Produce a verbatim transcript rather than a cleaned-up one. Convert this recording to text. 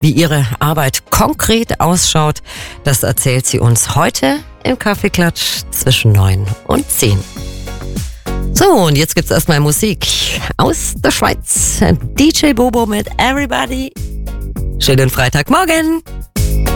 Wie ihre Arbeit konkret ausschaut, das erzählt sie uns heute im Kaffeeklatsch zwischen neun und zehn. So, und jetzt gibt's erstmal Musik aus der Schweiz. D J Bobo mit Everybody. Schönen Freitagmorgen.